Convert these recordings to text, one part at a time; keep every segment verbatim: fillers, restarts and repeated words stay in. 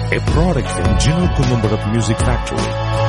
a product from Gino Columbarat Music Factory.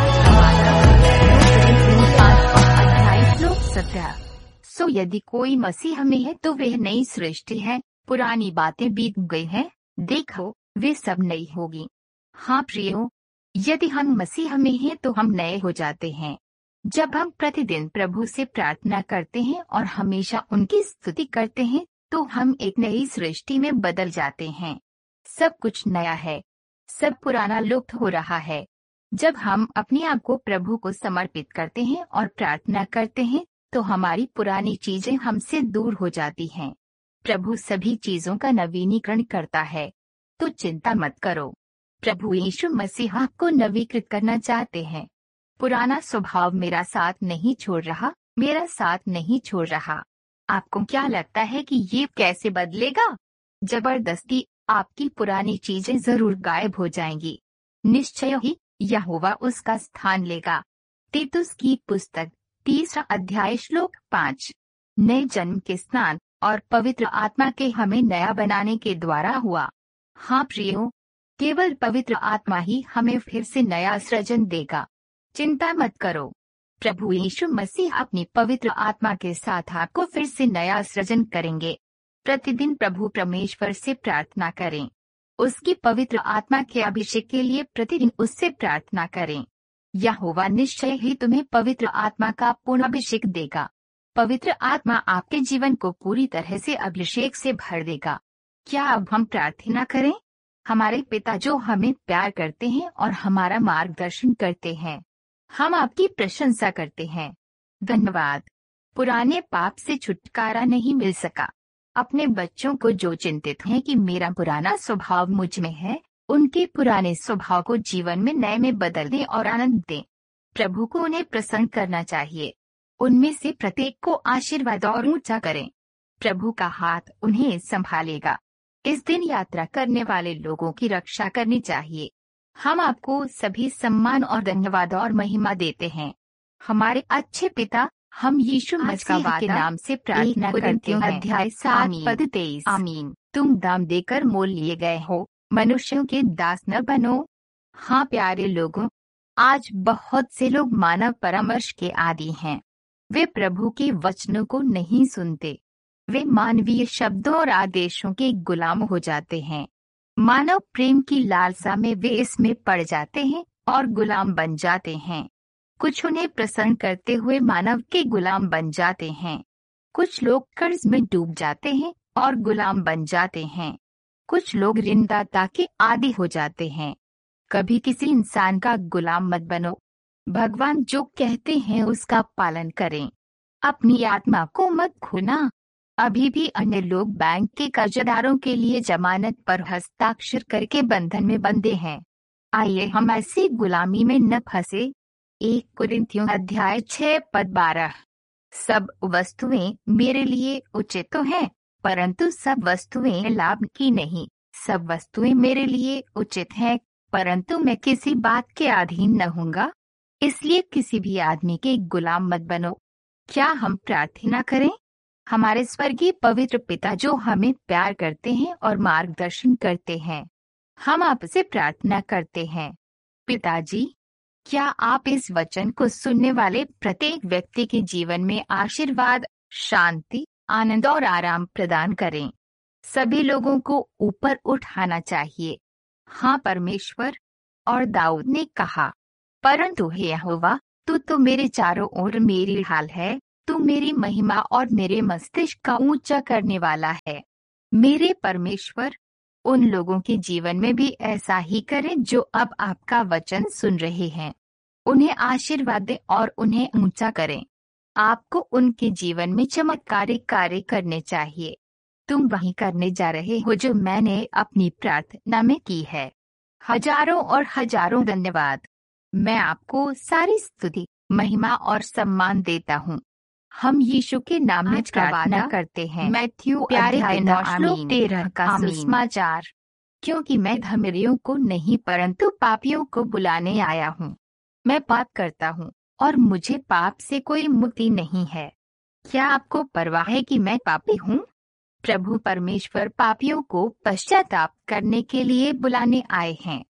श्लोक सत्रह। सो यदि कोई मसीह में है तो वह नई सृष्टि है, पुरानी बातें बीत गई हैं, देखो वे सब नई होगी। हाँ प्रियो, यदि हम मसीह में हैं तो हम नए हो जाते हैं। जब हम प्रतिदिन प्रभु से प्रार्थना करते हैं और हमेशा उनकी स्तुति करते हैं तो हम एक नई सृष्टि में बदल जाते हैं। सब कुछ नया है, सब पुराना लुप्त हो रहा है। जब हम अपने आप को प्रभु को समर्पित करते हैं और प्रार्थना करते हैं तो हमारी पुरानी चीजें हमसे दूर हो जाती हैं। प्रभु सभी चीजों का नवीनीकरण करता है, तो चिंता मत करो। प्रभु यीशु मसीह आपको नवीकृत करना चाहते हैं। पुराना स्वभाव मेरा साथ नहीं छोड़ रहा, मेरा साथ नहीं छोड़ रहा। आपको क्या लगता है कि ये कैसे बदलेगा? जबरदस्ती आपकी पुरानी चीजें जरूर गायब हो जाएंगी। निश्चय ही यहोवा उसका स्थान लेगा। तीतुस की पुस्तक तीसरा अध्याय श्लोक पाँच। नए जन्म के स्नान और पवित्र आत्मा के हमें नया बनाने के द्वारा हुआ। हाँ प्रियो, केवल पवित्र आत्मा ही हमें फिर से नया सृजन देगा। चिंता मत करो, प्रभु यीशु मसीह अपनी पवित्र आत्मा के साथ आपको फिर से नया सृजन करेंगे। प्रतिदिन प्रभु परमेश्वर से प्रार्थना करें। उसकी पवित्र आत्मा के अभिषेक के लिए प्रतिदिन उससे प्रार्थना करें। यहोवा निश्चय ही तुम्हें पवित्र आत्मा का पूर्ण अभिषेक देगा। पवित्र आत्मा आपके जीवन को पूरी तरह से अभिषेक से भर देगा। क्या अब हम प्रार्थना करें? हमारे पिता जो हमें प्यार करते हैं और हमारा मार्गदर्शन करते हैं, हम आपकी प्रशंसा करते हैं। धन्यवाद। पुराने पाप से छुटकारा नहीं मिल सका। अपने बच्चों को जो चिंतित हैं कि मेरा पुराना स्वभाव मुझ में है, उनके पुराने स्वभाव को जीवन में नए में बदल दें और आनंद दें। प्रभु को उन्हें प्रसन्न करना चाहिए। उनमें से प्रत्येक को आशीर्वाद और ऊंचा करें। प्रभु का हाथ उन्हें संभालेगा। इस दिन यात्रा करने वाले लोगों की रक्षा करनी चाहिए। हम आपको सभी सम्मान और धन्यवाद और महिमा देते हैं। हमारे अच्छे पिता, हम यीशु मसीह के नाम से प्रार्थना करते हैं। अध्याय सात पद तेईस। आमीन। तुम दाम देकर मोल लिए गए हो, मनुष्यों के दास न बनो। हाँ प्यारे लोगों, आज बहुत से लोग मानव परामर्श के आदी हैं। वे प्रभु के वचनों को नहीं सुनते। वे मानवीय शब्दों और आदेशों के गुलाम हो जाते हैं। मानव प्रेम की लालसा में वे इसमें पड़ जाते हैं और गुलाम बन जाते हैं। कुछ उन्हें प्रसन्न करते हुए मानव के गुलाम बन जाते हैं। कुछ लोग कर्ज में डूब जाते हैं और गुलाम बन जाते हैं। कुछ लोग ऋणदाता के आदी हो जाते हैं। कभी किसी इंसान का गुलाम मत बनो। भगवान जो कहते हैं उसका पालन करें। अपनी आत्मा को मत खोना। अभी भी अन्य लोग बैंक के कर्जदारों के लिए जमानत पर हस्ताक्षर करके बंधन में बंधे हैं। आइए हम ऐसी गुलामी में न फंसे। एक कुरिन्थियों अध्याय छह पद बारह। सब वस्तुएं मेरे लिए उचित तो हैं, परंतु सब वस्तुएं लाभ की नहीं। सब वस्तुएं मेरे लिए उचित हैं, परंतु मैं किसी बात के अधीन न होऊंगा। इसलिए किसी भी आदमी के गुलाम मत बनो। क्या हम प्रार्थना करें? हमारे स्वर्गीय पवित्र पिता जो हमें प्यार करते हैं और मार्गदर्शन करते हैं, हम आपसे प्रार्थना करते हैं। पिताजी, क्या आप इस वचन को सुनने वाले प्रत्येक व्यक्ति के जीवन में आशीर्वाद, शांति, आनंद और आराम प्रदान करें। सभी लोगों को ऊपर उठाना चाहिए। हाँ परमेश्वर। और दाऊद ने कहा, परंतु हे यहोवा, तू तो मेरे चारों ओर मेरी ढाल है। तू मेरी महिमा और मेरे मस्तिष्क का ऊंचा करने वाला है। मेरे परमेश्वर, उन लोगों के जीवन में भी ऐसा ही करें जो अब आपका वचन सुन रहे हैं। उन्हें आशीर्वाद दें और उन्हें ऊंचा करें। आपको उनके जीवन में चमत्कारी कार्य करने चाहिए। तुम वही करने जा रहे हो जो मैंने अपनी प्रार्थना में की है। हजारों और हजारों धन्यवाद। मैं आपको सारी स्तुति, महिमा और सम्मान देता हूँ। हम यीशु के नाम में प्रार्थना करते हैं। मैथ्यू प्यारे श्लोक तेरह का सुसमाचार। क्योंकि मैं धर्मियों को नहीं परंतु पापियों को बुलाने आया हूँ। मैं पाप करता हूँ और मुझे पाप से कोई मुक्ति नहीं है। क्या आपको परवाह है कि मैं पापी हूँ? प्रभु परमेश्वर पापियों को पश्चाताप करने के लिए बुलाने आए हैं।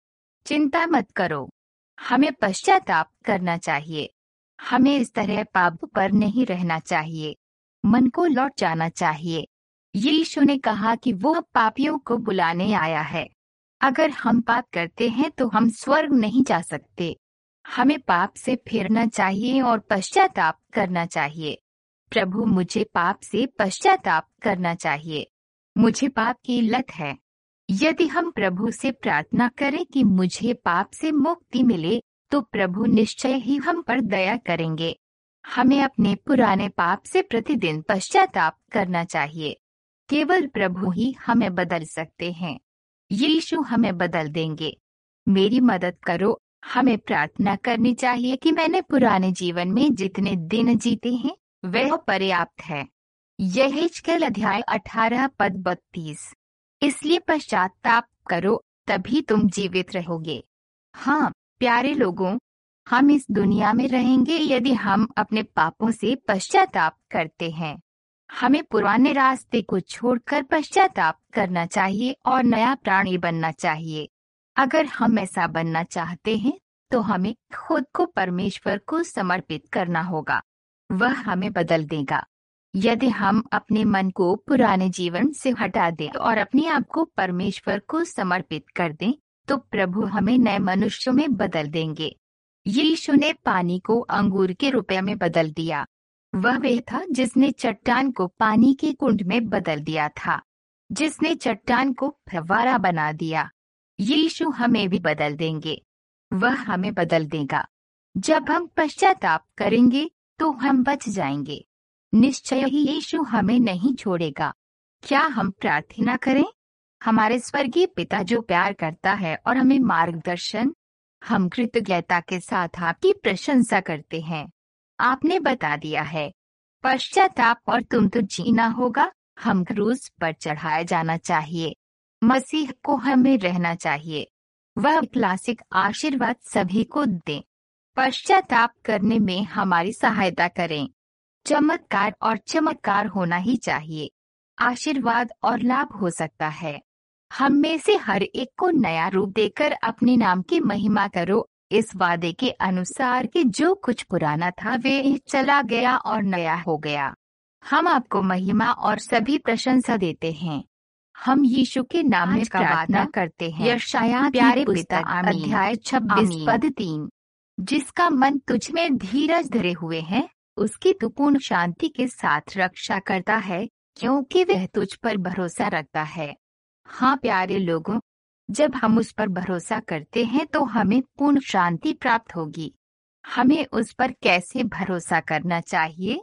चिंता मत करो। हमें पश्चाताप करना चाहिए। हमें इस तरह पाप पर नहीं रहना चाहिए। मन को लौट जाना चाहिए। यीशु ने कहा कि वो पापियों को बुलाने आया है। अगर हम पाप करते हैं तो हम स्वर्ग नहीं जा सकते। हमें पाप से फिरना चाहिए और पश्चाताप करना चाहिए। प्रभु, मुझे पाप से पश्चाताप करना चाहिए। मुझे पाप की लत है। यदि हम प्रभु से प्रार्थना करें कि मुझे पाप से मुक्ति मिले, तो प्रभु निश्चय ही हम पर दया करेंगे। हमें अपने पुराने पाप से प्रतिदिन पश्चाताप करना चाहिए। केवल प्रभु ही हमें बदल सकते हैं। यीशु हमें बदल देंगे। मेरी मदद करो। हमें प्रार्थना करनी चाहिए कि मैंने पुराने जीवन में जितने दिन जीते हैं वह पर्याप्त है। यह हिजकेल अध्याय अठारह पद बत्तीस। इसलिए पश्चाताप करो, तभी तुम जीवित रहोगे। हाँ प्यारे लोगों, हम इस दुनिया में रहेंगे यदि हम अपने पापों से पश्चाताप करते हैं। हमें पुराने रास्ते को छोड़कर पश्चाताप करना चाहिए और नया प्राणी बनना चाहिए। अगर हम ऐसा बनना चाहते हैं तो हमें खुद को परमेश्वर को समर्पित करना होगा। वह हमें बदल देगा। यदि हम अपने मन को पुराने जीवन से हटा दें और अपने आप को परमेश्वर को समर्पित कर दें, तो प्रभु हमें नए मनुष्यों में बदल देंगे। यीशु ने पानी को अंगूर के रुपये में बदल दिया। वह वे था जिसने चट्टान को पानी के कुंड में बदल दिया था, जिसने चट्टान को फव्वारा बना दिया। यीशु हमें भी बदल देंगे। वह हमें बदल देगा। जब हम पश्चाताप करेंगे तो हम बच जाएंगे। निश्चय ही यीशु हमें नहीं छोड़ेगा। क्या हम प्रार्थना करें? हमारे स्वर्गीय पिता जो प्यार करता है और हमें मार्गदर्शन, हम कृतज्ञता के साथ आपकी प्रशंसा करते हैं। आपने बता दिया है पश्चाताप और तुम तो जीना होगा। हम क्रूस पर चढ़ाया जाना चाहिए। मसीह को हमें रहना चाहिए। वह क्लासिक आशीर्वाद सभी को दें। पश्चाताप करने में हमारी सहायता करें। चमत्कार और चमत्कार होना ही चाहिए। आशीर्वाद और लाभ हो सकता है। हम में से हर एक को नया रूप देकर अपने नाम की महिमा करो, इस वादे के अनुसार कि जो कुछ पुराना था वे चला गया और नया हो गया। हम आपको महिमा और सभी प्रशंसा देते हैं। हम यीशु के नाम में प्रार्थना करते हैं। यशायाह प्यारे पिता अध्याय छब्बीस पद तीन। जिसका मन तुझ में धीरज धरे हुए है, उसकी तू पूर्ण शांति के साथ रक्षा करता है, क्योंकि वह तुझ पर भरोसा रखता है। हाँ प्यारे लोगों, जब हम उस पर भरोसा करते हैं तो हमें पूर्ण शांति प्राप्त होगी। हमें उस पर कैसे भरोसा करना चाहिए?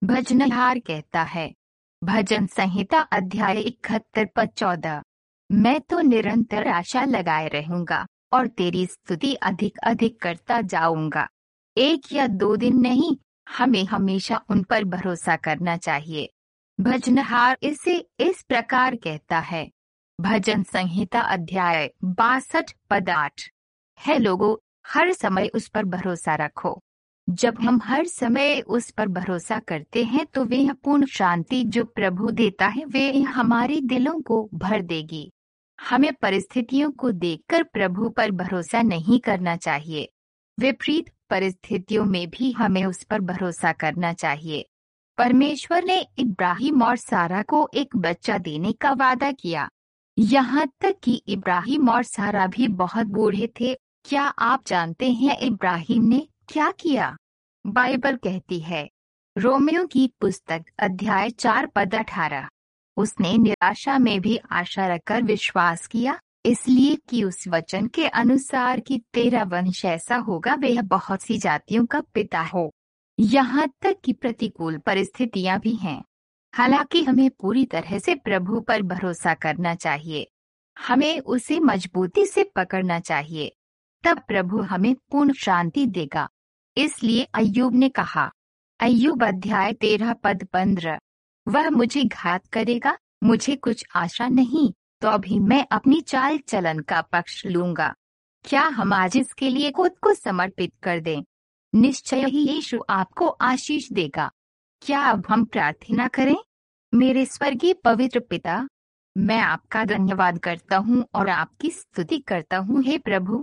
भजनहार कहता है, भजन संहिता अध्याय इकहत्तर पद चौदह, मैं तो निरंतर आशा लगाए रहूंगा और तेरी स्तुति अधिक अधिक करता जाऊंगा। एक या दो दिन नहीं, हमें हमेशा उन पर भरोसा करना चाहिए। भजनहार इसे इस प्रकार कहता है, भजन संहिता अध्याय बासठ पद आठ, है लोगों, हर समय उस पर भरोसा रखो। जब हम हर समय उस पर भरोसा करते हैं तो वह पूर्ण शांति जो प्रभु देता है वे हमारे दिलों को भर देगी। हमें परिस्थितियों को देखकर प्रभु पर भरोसा नहीं करना चाहिए। विपरीत परिस्थितियों में भी हमें उस पर भरोसा करना चाहिए। परमेश्वर ने इब्राहिम और सारा को एक बच्चा देने का वादा किया, यहाँ तक कि इब्राहिम और सारा भी बहुत बूढ़े थे। क्या आप जानते हैं इब्राहिम ने क्या किया? बाइबल कहती है, रोमियो की पुस्तक अध्याय चार पद अठारह, उसने निराशा में भी आशा रखकर विश्वास किया, इसलिए कि उस वचन के अनुसार कि तेरा वंश ऐसा होगा वह बहुत सी जातियों का पिता हो। यहाँ तक कि प्रतिकूल परिस्थितियां भी हैं। हालांकि हमें पूरी तरह से प्रभु पर भरोसा करना चाहिए। हमें उसे मजबूती से पकड़ना चाहिए, तब प्रभु हमें पूर्ण शांति देगा। इसलिए अय्यूब ने कहा, अय्यूब अध्याय तेरह पद पंद्रह, वह मुझे घात करेगा, मुझे कुछ आशा नहीं, तो अभी मैं अपनी चाल चलन का पक्ष लूंगा। क्या हम आज इसके लिए खुद को समर्पित कर दें? निश्चय ही यीशु आपको आशीष देगा। क्या अब हम प्रार्थना करें? मेरे स्वर्गीय पवित्र पिता, मैं आपका धन्यवाद करता हूँ और आपकी स्तुति करता हूँ। हे प्रभु,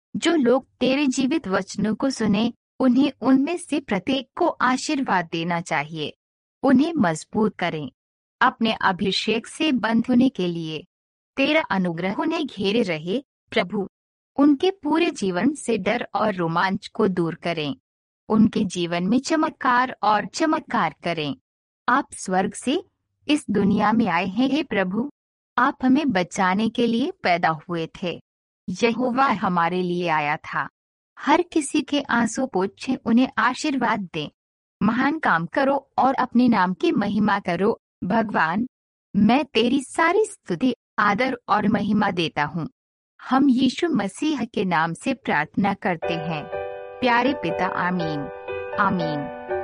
जो लोग तेरे जीवित वचनों को सुने, उन्हें उनमें से प्रत्येक को आशीर्वाद देना चाहिए। उन्हें मजबूत करें अपने अभिषेक से बंध होने के लिए। तेरा अनुग्रह उन्हें घेरे रहे प्रभु। उनके पूरे जीवन से डर और रोमांच को दूर करें। उनके जीवन में चमत्कार और चमत्कार करें। आप स्वर्ग से इस दुनिया में आए हैं हे प्रभु। आप हमें बचाने के लिए पैदा हुए थे। यहोवा हमारे लिए आया था। हर किसी के आंसू पोंछें, उन्हें आशीर्वाद दें। महान काम करो और अपने नाम की महिमा करो भगवान। मैं तेरी सारी स्तुति, आदर और महिमा देता हूँ। हम यीशु मसीह के नाम से प्रार्थना करते हैं, प्यारे पिता। आमीन आमीन।